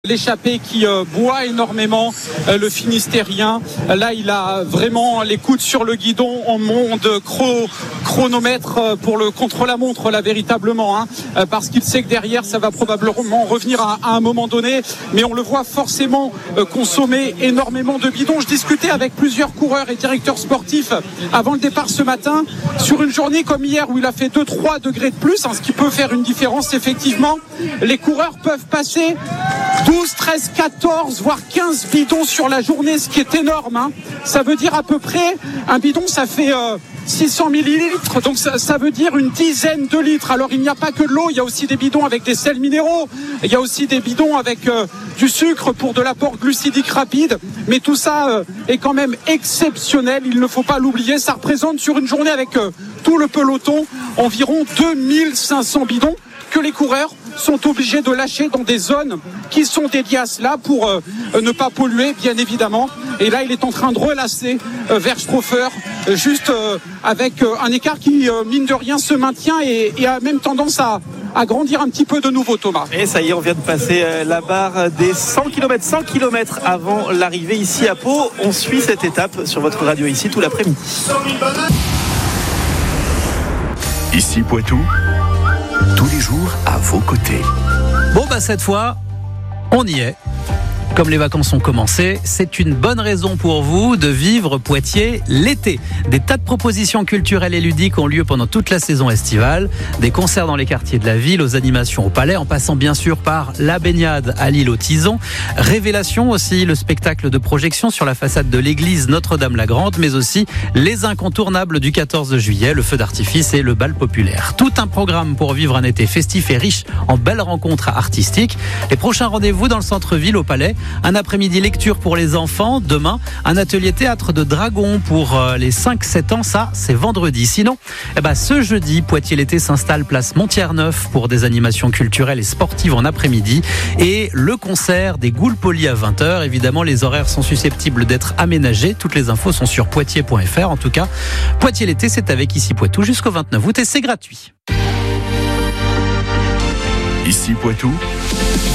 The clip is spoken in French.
L'échappé qui boit énormément, le Finistérien. Là, il a vraiment les coudes sur le guidon en monde chronomètre pour le contre-la-montre, là, véritablement, parce qu'il sait que derrière, ça va probablement revenir à un moment donné. Mais on le voit forcément consommer énormément de bidons. Je discutais avec plusieurs coureurs et directeurs sportifs avant le départ ce matin. Sur une journée comme hier où il a fait 2-3 degrés de plus, ce qui peut faire une différence, effectivement, les coureurs peuvent passer 12, 13, 14, voire 15 bidons sur la journée, ce qui est énorme. Ça veut dire à peu près, un bidon, ça fait 600 millilitres, donc ça veut dire une dizaine de litres. Alors il n'y a pas que de l'eau, il y a aussi des bidons avec des sels minéraux, il y a aussi des bidons avec du sucre pour de l'apport glucidique rapide, mais tout ça est quand même exceptionnel, il ne faut pas l'oublier. Ça représente sur une journée avec tout le peloton environ 2500 bidons que les coureurs sont obligés de lâcher dans des zones qui sont dédiées à cela pour ne pas polluer, bien évidemment. Et là, il est en train de relasser Verströfer, juste avec un écart qui, mine de rien, se maintient et a même tendance à grandir un petit peu de nouveau, Thomas. Et ça y est, on vient de passer la barre des 100 km. 100 km avant l'arrivée ici à Pau. On suit cette étape sur votre radio ici tout l'après-midi. Ici Poitou, tous les jours à vos côtés. Bon cette fois, on y est. Comme les vacances ont commencé, c'est une bonne raison pour vous de vivre Poitiers l'été. Des tas de propositions culturelles et ludiques ont lieu pendant toute la saison estivale. Des concerts dans les quartiers de la ville, aux animations au Palais, en passant bien sûr par la baignade à l'île aux Tisons. Révélation aussi, le spectacle de projection sur la façade de l'église Notre-Dame-la-Grande, mais aussi les incontournables du 14 juillet, le feu d'artifice et le bal populaire. Tout un programme pour vivre un été festif et riche en belles rencontres artistiques. Les prochains rendez-vous dans le centre-ville au Palais. Un après-midi lecture pour les enfants. Demain, un atelier théâtre de dragon pour les 5-7 ans. Ça, c'est vendredi. Sinon, ce jeudi, Poitiers l'été s'installe place Montier-Neuf pour des animations culturelles et sportives en après-midi. Et le concert des Goules Polis à 20h. Évidemment, les horaires sont susceptibles d'être aménagés. Toutes les infos sont sur poitiers.fr. En tout cas, Poitiers l'été, c'est avec Ici Poitou jusqu'au 29 août et c'est gratuit. Ici Poitou.